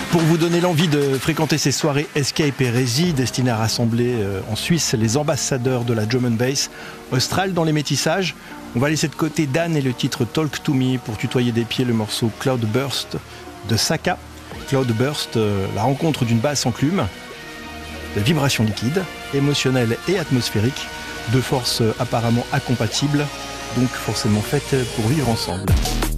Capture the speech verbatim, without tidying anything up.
Pour vous donner l'envie de fréquenter ces soirées Escape Hérésie destinées à rassembler en Suisse les ambassadeurs de la drum and bass australe dans les métissages, on va laisser de côté Dan et le titre Talk to Me pour tutoyer des pieds le morceau Cloudburst de Saka. Cloudburst, la rencontre d'une basse enclume, de vibrations liquides, émotionnelles et atmosphériques, de forces apparemment incompatibles, donc forcément faites pour vivre ensemble.